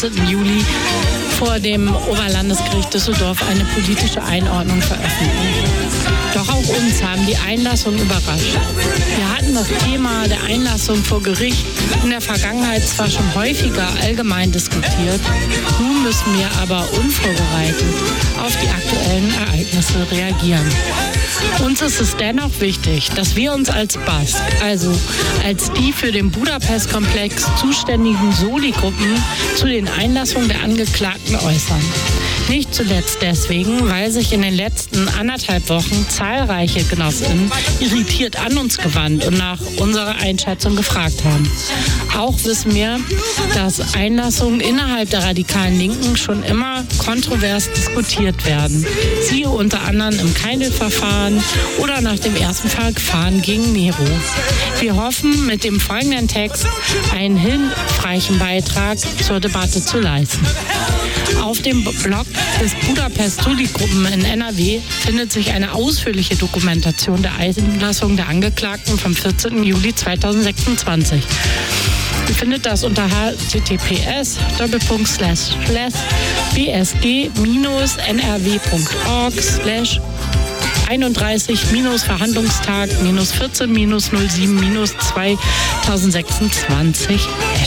Juli vor dem Oberlandesgericht Düsseldorf eine politische Einordnung veröffentlicht. Doch auch uns haben die Einlassungen überrascht. Wir hatten das Thema der Einlassung vor Gericht in der Vergangenheit zwar schon häufiger allgemein diskutiert, nun müssen wir aber unvorbereitet auf die aktuellen Ereignisse reagieren. Uns ist es dennoch wichtig, dass wir uns als BASK, also als die für den Budapest-Komplex zuständigen Soli-Gruppen, zu den Einlassungen der Angeklagten äußern. Nicht zuletzt deswegen, weil sich in den letzten 1,5 Wochen zahlreiche Genossinnen irritiert an uns gewandt und nach unserer Einschätzung gefragt haben. Auch wissen wir, dass Einlassungen innerhalb der radikalen Linken schon immer kontrovers diskutiert werden. Siehe unter anderem im Keindl-Verfahren oder nach dem ersten Verfahren gegen Nero. Wir hoffen, mit dem folgenden Text einen hilfreichen Beitrag zur Debatte zu leisten. Auf dem Blog des Budapest-Soli-Gruppen in NRW findet sich eine ausführliche Dokumentation der Einlassung der Angeklagten vom 14. Juli 2026. Ihr findet das unter https://bsg-nrw.org/31-verhandlungstag-14-07-2026/.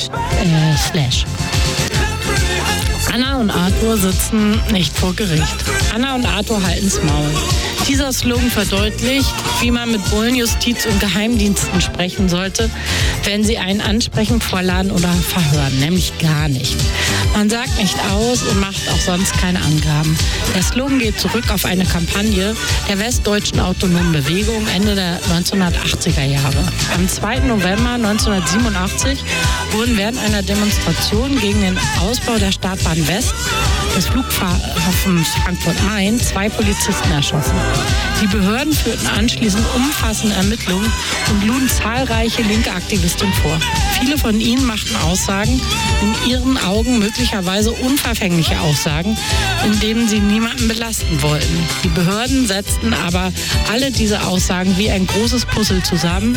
Anna und Arthur sitzen nicht vor Gericht. Anna und Arthur halten's Maul. Dieser Slogan verdeutlicht, wie man mit Bullenjustiz und Geheimdiensten sprechen sollte, wenn sie einen ansprechen, vorladen oder verhören. Nämlich gar nicht. Man sagt nicht aus und macht auch sonst keine Angaben. Der Slogan geht zurück auf eine Kampagne der Westdeutschen Autonomen Bewegung Ende der 1980er Jahre. Am 2. November 1987 wurden während einer Demonstration gegen den Ausbau der Startbahn West des Flughafens Frankfurt-Main 2 Polizisten erschossen. Die Behörden führten anschließend umfassende Ermittlungen und luden zahlreiche linke Aktivisten vor. Viele von ihnen machten Aussagen, in ihren Augen möglicherweise unverfängliche Aussagen, in denen sie niemanden belasten wollten. Die Behörden setzten aber alle diese Aussagen wie ein großes Puzzle zusammen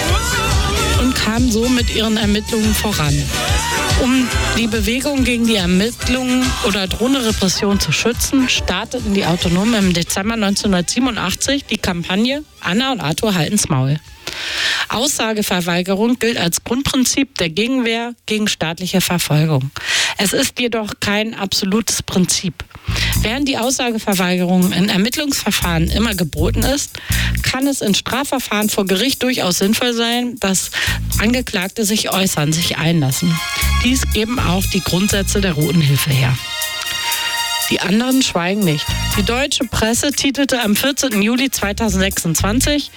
und kamen so mit ihren Ermittlungen voran. Um die Bewegung gegen die Ermittlungen oder drohende Repression zu schützen, starteten die Autonomen im Dezember 1987 die Kampagne Anna und Arthur halten's Maul. Aussageverweigerung gilt als Grundprinzip der Gegenwehr gegen staatliche Verfolgung. Es ist jedoch kein absolutes Prinzip. Während die Aussageverweigerung in Ermittlungsverfahren immer geboten ist, kann es in Strafverfahren vor Gericht durchaus sinnvoll sein, dass Angeklagte sich äußern, sich einlassen. Dies geben auch die Grundsätze der Roten Hilfe her. Die anderen schweigen nicht. Die deutsche Presse titelte am 14. Juli 2026,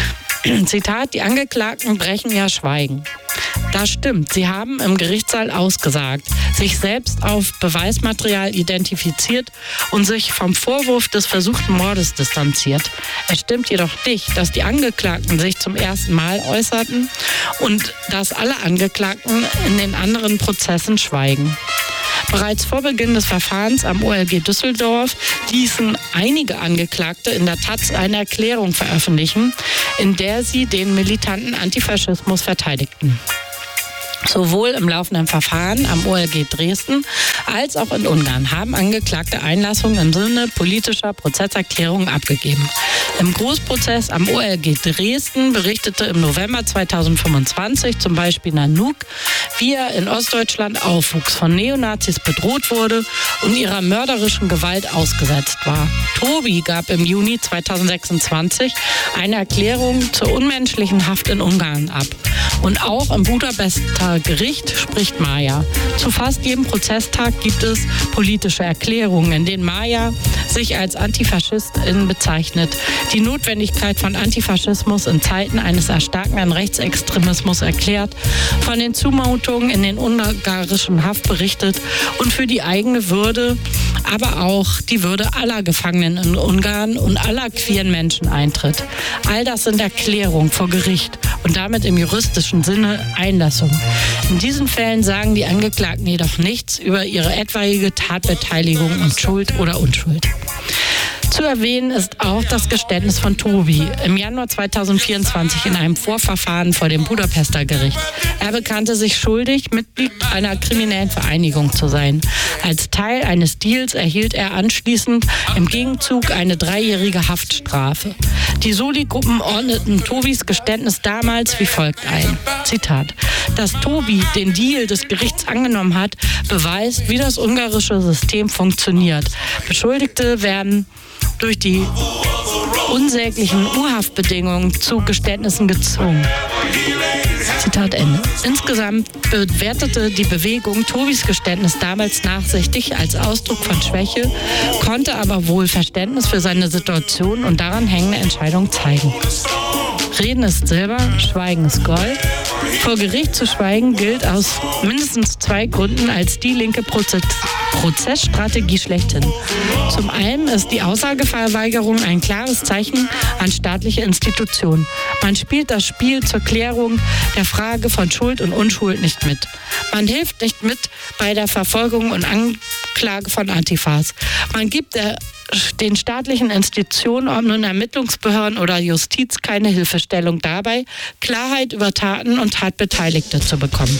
Zitat, die Angeklagten brechen ja Schweigen. Das stimmt, sie haben im Gerichtssaal ausgesagt, sich selbst auf Beweismaterial identifiziert und sich vom Vorwurf des versuchten Mordes distanziert. Es stimmt jedoch nicht, dass die Angeklagten sich zum ersten Mal äußerten und dass alle Angeklagten in den anderen Prozessen schweigen. Bereits vor Beginn des Verfahrens am OLG Düsseldorf ließen einige Angeklagte in der Taz eine Erklärung veröffentlichen, in der sie den militanten Antifaschismus verteidigten. Sowohl im laufenden Verfahren am OLG Dresden als auch in Ungarn haben Angeklagte Einlassungen im Sinne politischer Prozesserklärungen abgegeben. Im Großprozess am OLG Dresden berichtete im November 2025 zum Beispiel Nanook, wie er in Ostdeutschland aufwuchs, von Neonazis bedroht wurde und ihrer mörderischen Gewalt ausgesetzt war. Tobi gab im Juni 2026 eine Erklärung zur unmenschlichen Haft in Ungarn ab. Und auch im Budapester Gericht spricht Maja. Zu fast jedem Prozesstag gibt es politische Erklärungen, in denen Maja sich als Antifaschistin bezeichnet, die Notwendigkeit von Antifaschismus in Zeiten eines erstarkenden Rechtsextremismus erklärt, von den Zumutungen in den ungarischen Haft berichtet und für die eigene Würde, aber auch die Würde aller Gefangenen in Ungarn und aller queeren Menschen eintritt. All das sind Erklärungen vor Gericht und damit im juristischen Sinne Einlassung. In diesen Fällen sagen die Angeklagten jedoch nichts über ihre etwaige Tatbeteiligung und Schuld oder Unschuld. Zu erwähnen ist auch das Geständnis von Tobi im Januar 2024 in einem Vorverfahren vor dem Budapester Gericht. Er bekannte sich schuldig, Mitglied einer kriminellen Vereinigung zu sein. Als Teil eines Deals erhielt er anschließend im Gegenzug eine 3-jährige Haftstrafe. Die Soli-Gruppen ordneten Tobis Geständnis damals wie folgt ein. Zitat: Dass Tobi den Deal des Gerichts angenommen hat, beweist, wie das ungarische System funktioniert. Beschuldigte werden durch die unsäglichen U-Haftbedingungen zu Geständnissen gezwungen. Zitat Ende. Insgesamt bewertete die Bewegung Tobis Geständnis damals nachsichtig als Ausdruck von Schwäche, konnte aber wohl Verständnis für seine Situation und daran hängende Entscheidungen zeigen. Reden ist Silber, Schweigen ist Gold. Vor Gericht zu schweigen gilt aus mindestens 2 Gründen als die linke Prozessstrategie schlechthin. Zum einen ist die Aussageverweigerung ein klares Zeichen an staatliche Institutionen. Man spielt das Spiel zur Klärung der Frage von Schuld und Unschuld nicht mit. Man hilft nicht mit bei der Verfolgung und Anklage von Antifas. Man gibt den staatlichen Institutionen, ob nun Ermittlungsbehörden oder Justiz, keine Hilfestellung dabei, Klarheit über Taten und Tatbeteiligte zu bekommen.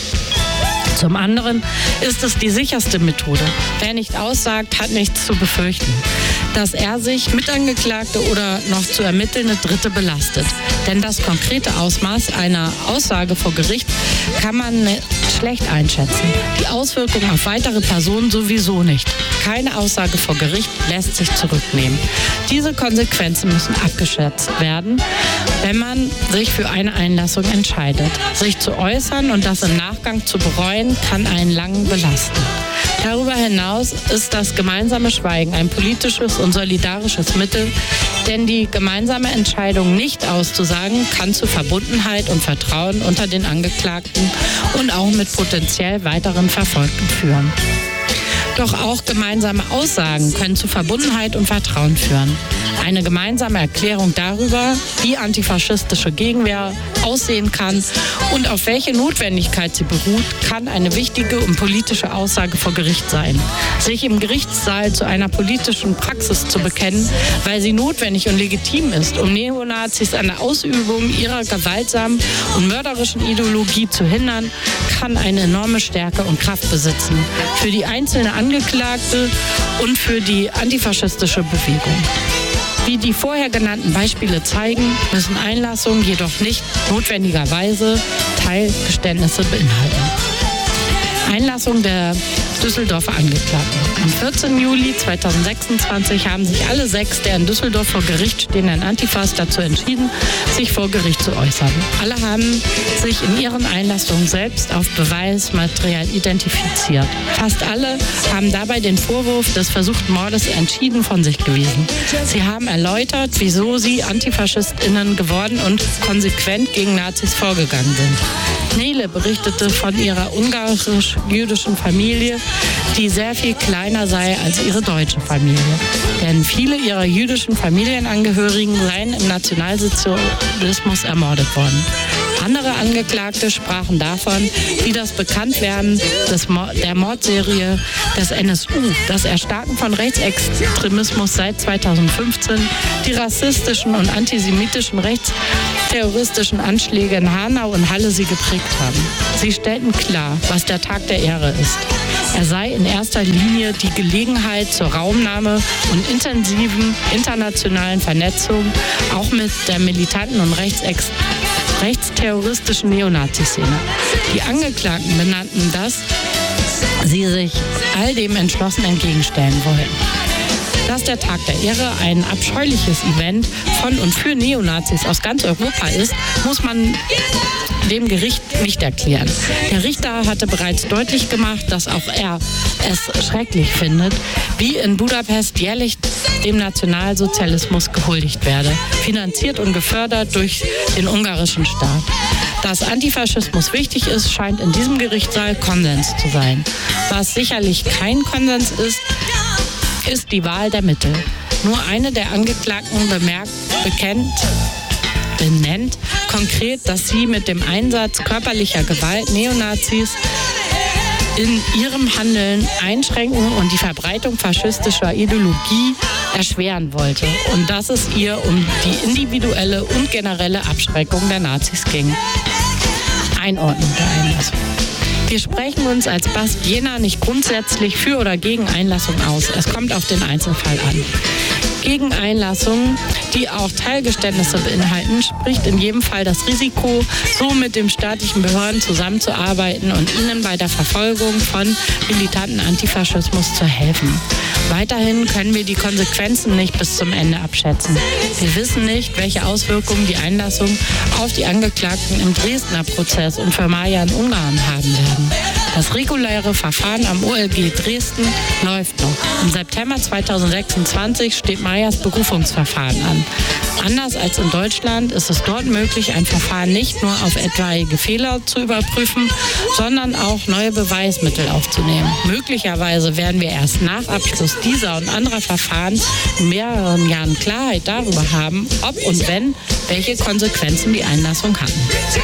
Zum anderen ist es die sicherste Methode. Wer nicht aussagt, hat nichts zu befürchten. Dass er sich, Mitangeklagte oder noch zu ermittelnde Dritte belastet. Denn das konkrete Ausmaß einer Aussage vor Gericht kann man schlecht einschätzen. Die Auswirkungen auf weitere Personen sowieso nicht. Keine Aussage vor Gericht lässt sich zurücknehmen. Diese Konsequenzen müssen abgeschätzt werden, wenn man sich für eine Einlassung entscheidet. Sich zu äußern und das im Nachgang zu bereuen, kann einen lang belasten. Darüber hinaus ist das gemeinsame Schweigen ein politisches und solidarisches Mittel, denn die gemeinsame Entscheidung nicht auszusagen kann zu Verbundenheit und Vertrauen unter den Angeklagten und auch mit potenziell weiteren Verfolgten führen. Doch auch gemeinsame Aussagen können zu Verbundenheit und Vertrauen führen. Eine gemeinsame Erklärung darüber, wie antifaschistische Gegenwehr aussehen kann und auf welche Notwendigkeit sie beruht, kann eine wichtige und politische Aussage vor Gericht sein. Sich im Gerichtssaal zu einer politischen Praxis zu bekennen, weil sie notwendig und legitim ist, um Neonazis an der Ausübung ihrer gewaltsamen und mörderischen Ideologie zu hindern, kann eine enorme Stärke und Kraft besitzen. Für die einzelne Angeklagte und für die antifaschistische Bewegung. Wie die vorher genannten Beispiele zeigen, müssen Einlassungen jedoch nicht notwendigerweise Teilgeständnisse beinhalten. Einlassung der Düsseldorfer Angeklagten. Am 14. Juli 2026 haben sich alle 6 der in Düsseldorf vor Gericht stehenden Antifas dazu entschieden, sich vor Gericht zu äußern. Alle haben sich in ihren Einlassungen selbst auf Beweismaterial identifiziert. Fast alle haben dabei den Vorwurf des versuchten Mordes entschieden von sich gewiesen. Sie haben erläutert, wieso sie AntifaschistInnen geworden und konsequent gegen Nazis vorgegangen sind. Nele berichtete von ihrer ungarisch-jüdischen Familie, die sehr viel kleiner sei als ihre deutsche Familie. Denn viele ihrer jüdischen Familienangehörigen seien im Nationalsozialismus ermordet worden. Andere Angeklagte sprachen davon, wie das Bekanntwerden der Mordserie des NSU, das Erstarken von Rechtsextremismus seit 2015, die rassistischen und antisemitischen rechtsterroristischen Anschläge in Hanau und Halle sie geprägt haben. Sie stellten klar, was der Tag der Ehre ist. Er sei in erster Linie die Gelegenheit zur Raumnahme und intensiven internationalen Vernetzung, auch mit der militanten und rechtsterroristischen Neonazi-Szene. Die Angeklagten benannten, dass sie sich all dem entschlossen entgegenstellen wollen. Dass der Tag der Ehre ein abscheuliches Event von und für Neonazis aus ganz Europa ist, muss man dem Gericht nicht erklären. Der Richter hatte bereits deutlich gemacht, dass auch er es schrecklich findet, wie in Budapest jährlich dem Nationalsozialismus gehuldigt werde, finanziert und gefördert durch den ungarischen Staat. Dass Antifaschismus wichtig ist, scheint in diesem Gerichtssaal Konsens zu sein. Was sicherlich kein Konsens ist die Wahl der Mittel. Nur eine der Angeklagten benennt konkret, dass sie mit dem Einsatz körperlicher Gewalt Neonazis in ihrem Handeln einschränken und die Verbreitung faschistischer Ideologie erschweren wollte. Und dass es ihr um die individuelle und generelle Abschreckung der Nazis ging. Einordnung der Einlassung. Wir sprechen uns als BASK Jena nicht grundsätzlich für oder gegen Einlassung aus. Es kommt auf den Einzelfall an. Gegen Einlassungen, die auch Teilgeständnisse beinhalten, spricht in jedem Fall das Risiko, so mit den staatlichen Behörden zusammenzuarbeiten und ihnen bei der Verfolgung von militanten Antifaschismus zu helfen. Weiterhin können wir die Konsequenzen nicht bis zum Ende abschätzen. Wir wissen nicht, welche Auswirkungen die Einlassung auf die Angeklagten im Dresdner Prozess und für Maja in Ungarn haben werden. Das reguläre Verfahren am OLG Dresden läuft noch. Im September 2026 steht Majas Berufungsverfahren an. Anders als in Deutschland ist es dort möglich, ein Verfahren nicht nur auf etwaige Fehler zu überprüfen, sondern auch neue Beweismittel aufzunehmen. Möglicherweise werden wir erst nach Abschluss dieser und anderer Verfahren in mehreren Jahren Klarheit darüber haben, ob und wenn, welche Konsequenzen die Einlassung hatten.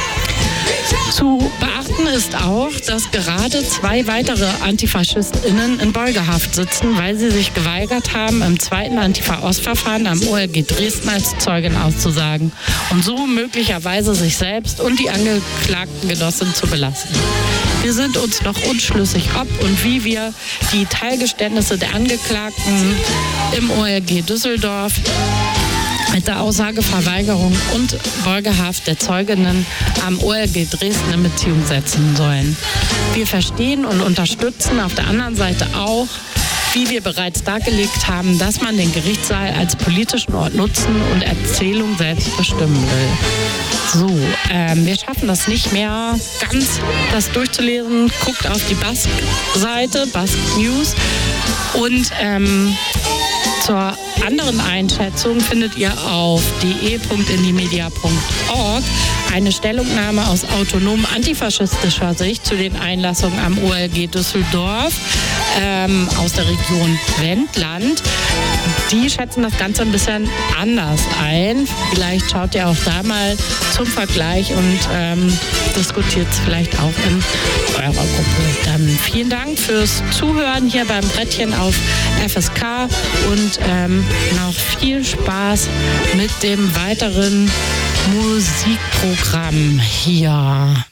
Zu beachten ist auch, dass gerade 2 weitere AntifaschistInnen in Beugehaft sitzen, weil sie sich geweigert haben, im zweiten Antifa-Ost-Verfahren am OLG Dresden als Zeugin auszusagen und so möglicherweise sich selbst und die angeklagten Genossinnen zu belasten. Wir sind uns noch unschlüssig, ob und wie wir die Teilgeständnisse der Angeklagten im OLG Düsseldorf mit der Aussageverweigerung und Beugehaft der Zeuginnen am OLG Dresden in Beziehung setzen sollen. Wir verstehen und unterstützen auf der anderen Seite auch, wie wir bereits dargelegt haben, dass man den Gerichtssaal als politischen Ort nutzen und Erzählung selbst bestimmen will. So, wir schaffen das nicht mehr ganz, das durchzulesen. Guckt auf die BASK-Seite, BASK News und zur anderen Einschätzung findet ihr auf de.indimedia.org eine Stellungnahme aus autonom antifaschistischer Sicht zu den Einlassungen am OLG Düsseldorf aus der Region Wendland. Die schätzen das Ganze ein bisschen anders ein. Vielleicht schaut ihr auch da mal zum Vergleich und diskutiert es vielleicht auch in eurer Gruppe. Dann vielen Dank fürs Zuhören hier beim Brettchen auf FSK und noch viel Spaß mit dem weiteren Musikprogramm hier.